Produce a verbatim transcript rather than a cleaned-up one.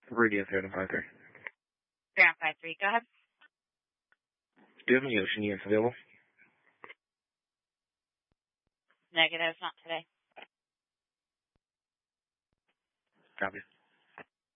Radio three on five three. three on five three, go ahead. Do you have any ocean units available? Negative, not today. Copy.